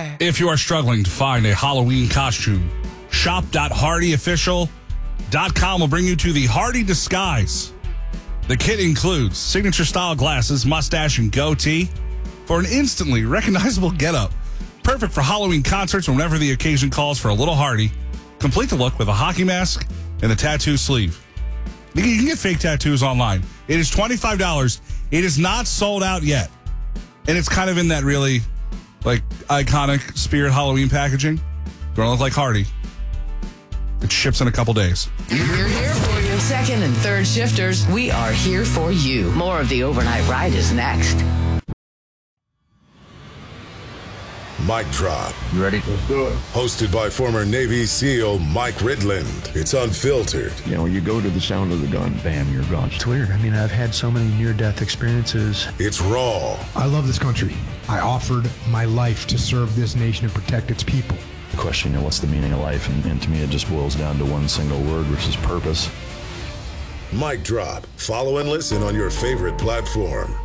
Fire. If you are struggling to find a Halloween costume, shop.hardyofficial.com will bring you to the Hardy Disguise. The kit includes signature style glasses, mustache, and goatee for an instantly recognizable getup. Perfect for Halloween concerts or whenever the occasion calls for a little Hardy. Complete the look with a hockey mask and a tattoo sleeve. You can get fake tattoos online. It is $25. It is not sold out yet. And it's kind of in that really, iconic Spirit Halloween packaging. You want to look like Hardy? It ships in a couple days. We're here for you. Second and third shifters, we are here for you. More of the Overnight Ride is next. Mic Drop. You ready? Let's do it. Hosted by former Navy SEAL Mike Ridland. It's unfiltered. You know, you go to the sound of the gun, bam, you're gone. It's weird. I mean, I've had so many near-death experiences. It's raw. I love this country. I offered my life to serve this nation and protect its people. The question, what's the meaning of life? And to me, it just boils down to one single word, which is purpose. Mic Drop. Follow and listen on your favorite platform.